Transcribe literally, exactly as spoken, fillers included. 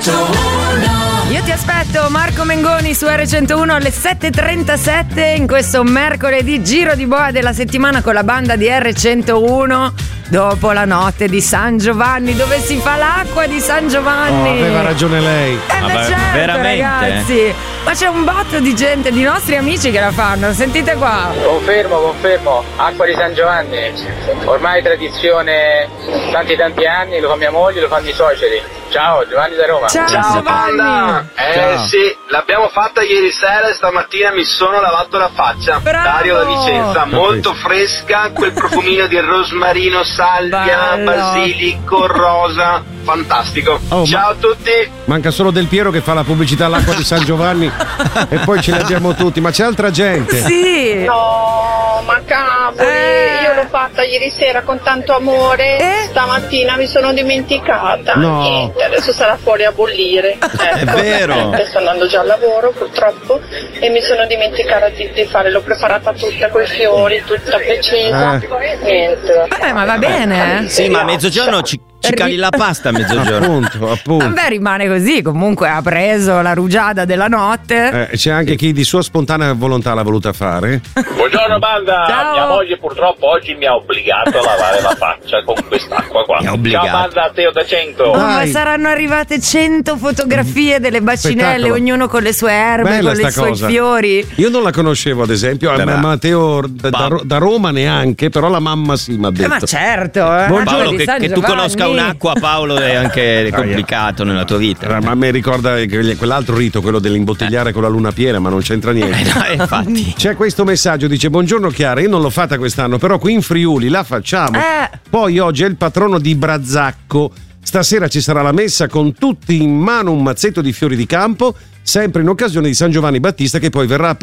Io ti aspetto, Marco Mengoni, su erre centouno alle sette e trentasette in questo mercoledì giro di boa della settimana con la banda di erre centouno dopo la notte di San Giovanni, dove si fa l'acqua di San Giovanni. Oh, aveva ragione lei. Eh beh, Vabbè, certo, veramente? ragazzi, ma c'è un botto di gente, di nostri amici che la fanno, sentite qua. Confermo, confermo, acqua di San Giovanni, ormai tradizione tanti tanti anni, lo fa mia moglie, lo fanno i suoceri. Ciao, Giovanni da Roma. Ciao, Ciao Giovanni. banda! Eh Ciao. sì, l'abbiamo fatta ieri sera e stamattina mi sono lavato la faccia. Bravo! Dario da Vicenza, molto fresca, quel profumino di rosmarino, salvia, Bello. basilico, rosa, fantastico. Oh, Ciao a tutti! Manca solo Del Piero che fa la pubblicità all'acqua di San Giovanni e poi ce li abbiamo tutti, ma c'è altra gente. Sì. No, ma cavoli, Eh. io l'ho fatta ieri sera con tanto amore, Eh? stamattina mi sono dimenticata. No. Niente, adesso sarà fuori a bollire. Ecco. È vero. Sto andando già al lavoro purtroppo e mi sono dimenticata di, di fare, l'ho preparata tutta con i fiori, tutta precisa. Eh. Niente. Vabbè, ma va bene. Sì, ma a mezzogiorno ci, ci cali la pasta a mezzogiorno. Appunto, appunto. Vabbè, rimane così, comunque ha preso la rugiada della notte. Eh, c'è anche chi di sua spontanea volontà l'ha voluta fare. Buongiorno banda, Ciao. mia moglie purtroppo oggi mi ha obbligato a lavare la faccia con quest'acqua qua. Mi ha obbligato. Ciao banda, Teo da cento. Oh, ma Dai. saranno arrivate cento fotografie delle bacinelle, Spettacolo. ognuno con le sue erbe, Bella con sta i suoi cosa. fiori. Io non la conoscevo, ad esempio, Beh, ma ma- Matteo da, da, Pa- da Roma neanche, però la mamma sì mi ha Eh, detto. ma certo, eh. Buongiorno. Acqua Paolo, di che, San che tu Giovanni. conosca un'acqua, Paolo, è anche complicato nella tua vita. Eh, Ma a me ricorda che- quell'altro rito, quello dell'imbottigliare con la luna piena, ma non c'entra Eh, niente. no, infatti. C'è questo messaggio, dice: buongiorno Chiara, io non l'ho fatta quest'anno, però qui in Friuli la facciamo. Eh. Poi oggi è il patrono di Brazzacco. Stasera ci sarà la messa con tutti in mano un mazzetto di fiori di campo, sempre in occasione di San Giovanni Battista, che poi verrà